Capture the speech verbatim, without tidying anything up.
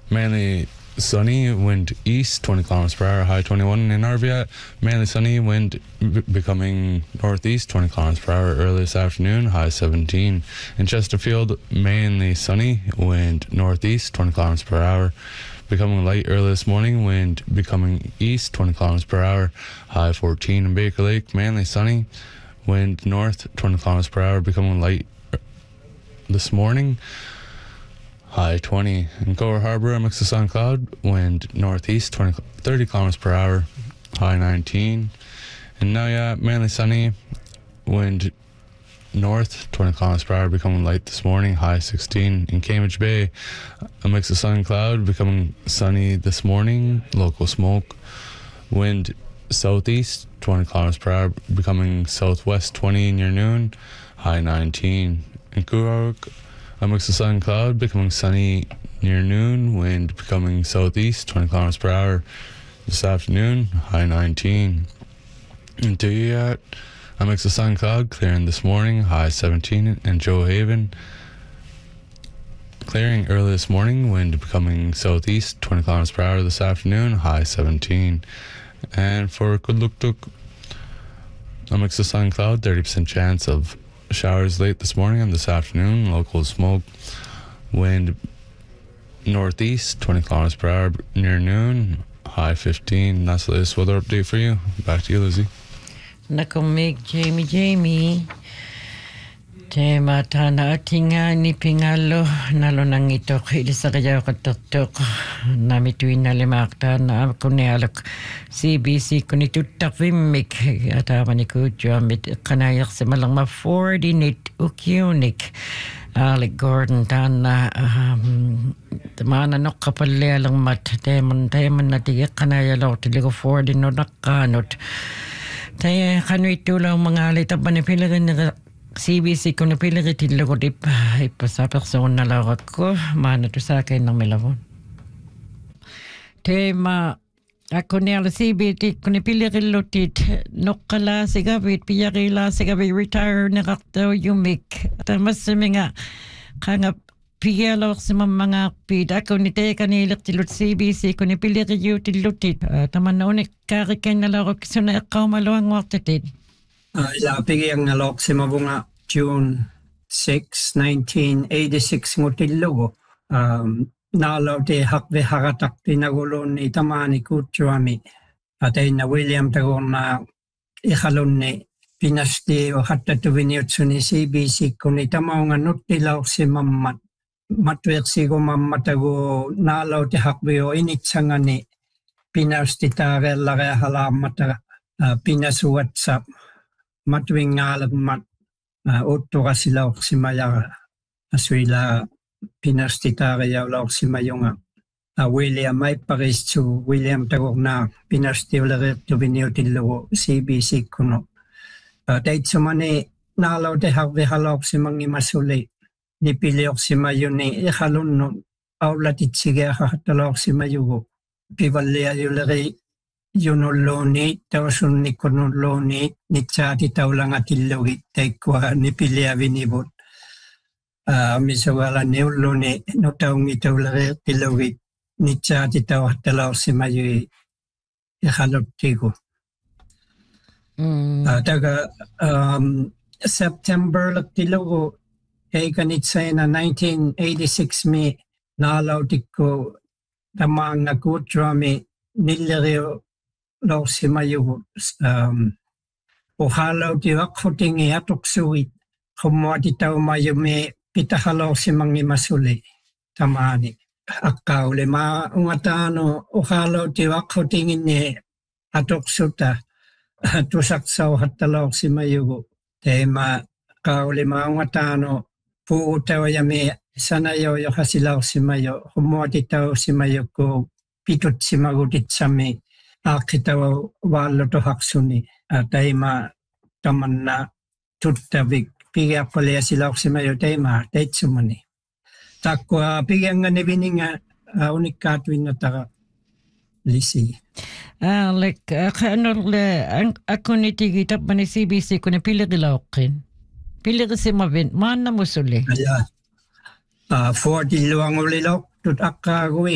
Mainly sunny, wind east, twenty kilometers per hour, high twenty-one. In Arviat, mainly sunny, wind b- becoming northeast, twenty kilometers per hour early this afternoon, high seventeen. In Chesterfield, mainly sunny, wind northeast, twenty kilometers per hour, becoming light early this morning, wind becoming east, twenty kilometers per hour, high fourteen. In Baker Lake, mainly sunny, wind north, twenty kilometers per hour, becoming light this morning, high twenty. In Gower Harbour, a mix of sun cloud, wind northeast, twenty, thirty kilometers per hour, high nineteen. In Nauyat, mainly sunny, wind north, twenty kilometers per hour, becoming light this morning, high sixteen. In Cambridge Bay, a mix of sun and cloud, becoming sunny this morning, local smoke, wind southeast, twenty kilometers per hour, becoming southwest twenty near noon, high nineteen. In Coorg, a mix of sun and cloud, becoming sunny near noon, wind becoming southeast, twenty kilometers per hour this afternoon, high nineteen. In Duyat, a mix of sun and cloud, clearing this morning, high seventeen. In Joe Haven, clearing early this morning, wind becoming southeast, twenty kilometers per hour this afternoon, high seventeen. And for Kudluktuk, a mix of sun and cloud, thirty percent chance of showers late this morning and this afternoon, local smoke, wind northeast, twenty kilometers per hour near noon, high fifteen. That's the latest weather update for you. Back to you, Lizzie. Nakomig Jamie Jamie. Te matana atinga ni pingalo nalo nang ito ili sa kaya katutok na mituin na limakta na kunyalak C B C kunitutak vimik at awan ko jamit kanayak sa malang ma-coordinate ukiunik Alec Gordon tana um, mana no kapalya lang mat teman teman na tiyak kanayalaw tiligo forward no nakanot tayo kanwito lang mga alitaban ni pilagan na C B C kung napilagay tila ko di pa ipasa person na lawak ko mana to sa akin ng milabon. Tema ako niya C B C kung napilagay lotit nokala si gabit piyakila si gabit retire na kaktaw yumik. Tamas sa mga kanga piyalawak sa mga pid ako ni te kanilak tilot C B C kung napilagay yu tilotit. Taman na unik karikan na lawak so na ikaw maluang waktatid. Uh, Ilapig ang nalok si Mabunga June sixth, nineteen eighty-six ngutillo. Um, nalaw ti hakve hakatak tinagulon ni tamani kutsuami. At ay na William tagon na ikalon ni pinasti o hatta tuwiniutso ni C B C kung itamaw nga nutilaw si mamat. Matwek si ko mamatago nalaw ti hakve o initsa nga ni pinasti tarel lare halamata uh, pinasuwat sa matwing ngalag mat uh, otto kasi laok si Maya aswila pinastita kaya laok si Mayonga uh, William may pares to William tagok na pinasti ulit to biniyotilo C B C kuno uh, dahil sa mani nalaw de hakwe halok si mangi masuli nipiliok si Mayo ni ikalun no aulatit sige katalok si Mayo pivalya yulari Yunuloni, tawasun ni Konuloni, ni Chati Taulang Atilogi, Taikwa, ni Pilia Vinibut. Misawala Neuloni, no taung itaulare Tilogi, ni Chati Tau Talaw si Mayu Ihalot Tigo. Taga September Tilogo, Eganitsay na nineteen eighty-six mi, nalaw tiko, tamang nakutrami, nilario, law si Mayo um o halaw ti wakfoting iatok suwit kumuha ti tao Mayo me pitahalaw si mangi masuli tamani akaw le ma ungatano o halaw ti wakfoting ni atok suta tusak saw hatalaw si Mayo tema kaw le ma ungatano pu tawa yame sanayo yo hasilaw si Mayo kumuha ti tao si Mayo ko pitot si magutit sami kita walo to haksuni atay ma taman na tutavik piga pala sila si Mayo tay ma tay sumani takwa piga nga nebininga unik katwin na taka lisi ah like ano le ako ni tigitap man C B C ko na pili gilawkin pili kasi mabin man na musuli ah forty luang ulilok tut akka